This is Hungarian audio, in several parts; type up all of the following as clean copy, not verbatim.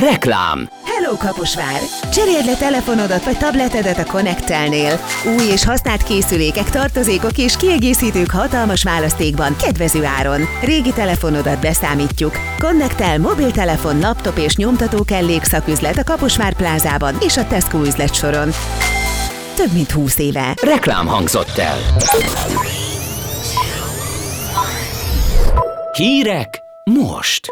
Reklám. Hello Kaposvár! Cseréld le telefonodat vagy tabletedet a Connect-telnél. Új és használt készülékek, tartozékok és kiegészítők hatalmas választékban, kedvező áron. Régi telefonodat beszámítjuk. Connect-tel mobiltelefon, laptop és nyomtatókellék szaküzlet a Kaposvár plázában és a Tesco üzletsoron. Több mint 20 éve. Reklám hangzott el. Hírek most.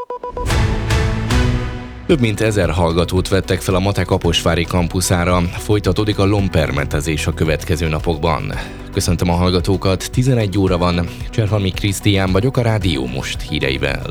Több mint 1000 hallgatót vettek fel a MATE kaposvári kampuszára, folytatódik a lombpermetezés a következő napokban. Köszöntöm a hallgatókat, 11 óra van, Cserhalmi Krisztián vagyok a Rádió Most híreivel.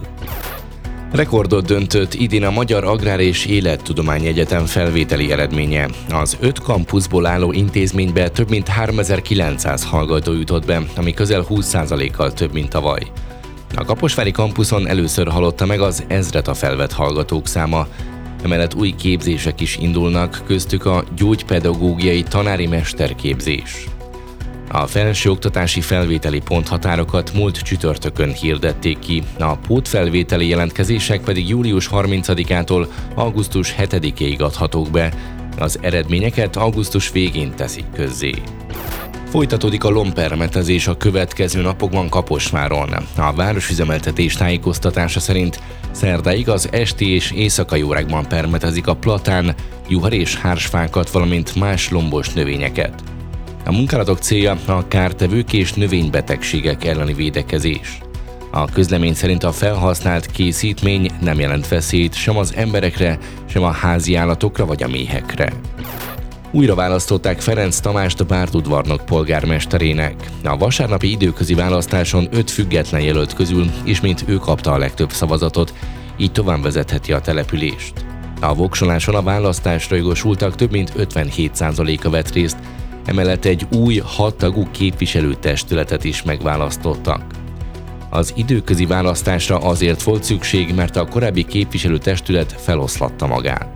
Rekordot döntött idén a Magyar Agrár és Élettudományi Egyetem felvételi eredménye. Az 5 kampuszból álló intézménybe több mint 3900 hallgató jutott be, ami közel 20%-kal több, mint tavaly. A kaposvári kampuszon először halotta meg az 1000-et a felvett hallgatók száma. Emellett új képzések is indulnak, köztük a gyógypedagógiai tanári mesterképzés. A felsőoktatási felvételi ponthatárokat múlt csütörtökön hirdették ki, a pótfelvételi jelentkezések pedig július 30-ától augusztus 7-ig adhatók be, az eredményeket augusztus végén teszik közzé. Folytatódik a lombpermetezés a következő napokban Kaposváron. A városüzemeltetés tájékoztatása szerint szerdáig az esti és éjszakai órákban permetezik a platán, juhar és hársfákat, valamint más lombos növényeket. A munkálatok célja a kártevők és növénybetegségek elleni védekezés. A közlemény szerint a felhasznált készítmény nem jelent veszélyt sem az emberekre, sem a házi állatokra vagy a méhekre. Újra választották Ferenc Tamást Bárd-udvarnok polgármesterének. A vasárnapi időközi választáson 5 független jelölt közül ismét ő kapta a legtöbb szavazatot, így tovább vezetheti a települést. A voksoláson a választásra jogosultak több mint 57%-a vett részt, emellett egy új 6 tagú képviselőtestületet is megválasztottak. Az időközi választásra azért volt szükség, mert a korábbi képviselőtestület feloszlatta magát.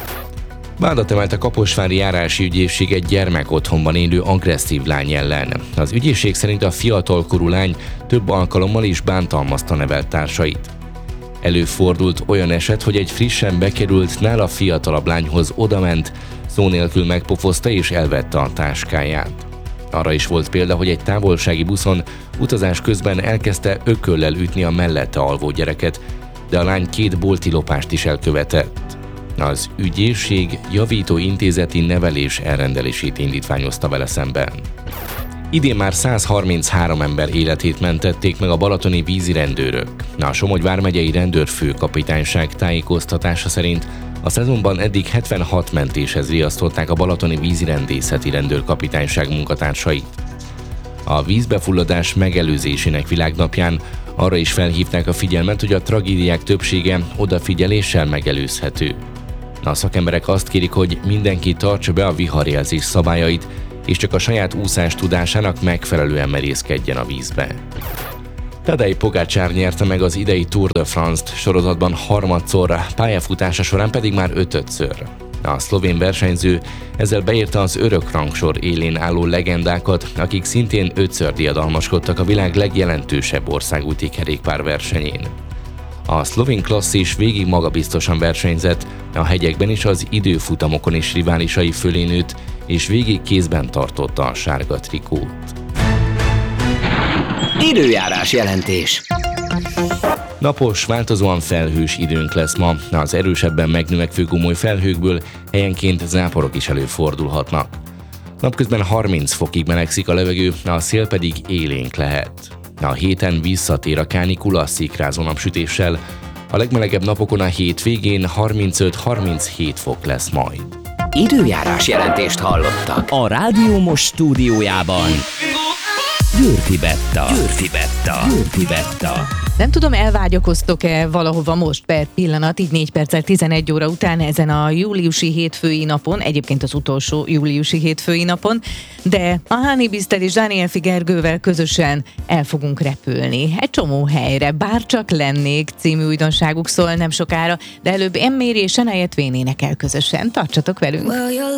Vádat emelt a kaposvári járási ügyészség egy gyermekotthonban élő agresszív lány ellen. Az ügyészség szerint a fiatalkorú lány több alkalommal is bántalmazta nevelt társait. Előfordult olyan eset, hogy egy frissen bekerült, nála fiatalabb lányhoz odament, szó nélkül megpofozta és elvette a táskáját. Arra is volt példa, hogy egy távolsági buszon utazás közben elkezdte ököllel ütni a mellette alvó gyereket, de a lány 2 bolti lopást is elkövetett. Az ügyészség javító intézeti nevelés elrendelését indítványozta vele szemben. Idén már 133 ember életét mentették meg a balatoni vízirendőrök. A Somogy vármegyei rendőrfőkapitányság tájékoztatása szerint a szezonban eddig 76 mentéshez riasztották a balatoni vízirendészeti rendőrkapitányság munkatársait. A vízbefulladás megelőzésének világnapján arra is felhívták a figyelmet, hogy a tragédiák többsége odafigyeléssel megelőzhető. A szakemberek azt kérik, hogy mindenki tartsa be a viharjelzés szabályait, és csak a saját úszás tudásának megfelelően merészkedjen a vízbe. Tadej Pogačar nyerte meg az idei Tour de France-t, sorozatban harmadszor, pályafutása során pedig már 5-ször. A szlovén versenyző ezzel beírta az örök rangsor élén álló legendákat, akik szintén 5-ször diadalmaskodtak a világ legjelentősebb országúti kerékpárversenyén. A szlovén klasszis végig magabiztosan versenyzett, a hegyekben is az időfutamokon is riválisai fölé nőtt, és végig kézben tartotta a sárga trikót. Időjárás jelentés. Napos, változóan felhős időnk lesz ma, az erősebben megnövekvő gomoly felhőkből helyenként záporok is előfordulhatnak. Napközben 30 fokig melegszik a levegő, a szél pedig élénk lehet. A héten visszatér a kánikula szikrázó napsütéssel, a legmelegebb napokon a hétvégén 35-37 fok lesz majd. Időjárás jelentést hallottak a Rádió Most stúdiójában. Győrfi Betta. Nem tudom, elvágyakoztok-e valahova most per pillanat, így 4 perccel 11 óra után ezen a júliusi hétfői napon, egyébként az utolsó júliusi hétfői napon, de a Háni Bizter és Dániel Gergővel közösen el fogunk repülni. Egy csomó helyre, Bárcsak lennék című újdonságuk szól nem sokára, de előbb Emméri és Shania Twain énekel közösen. Tartsatok velünk! Well, your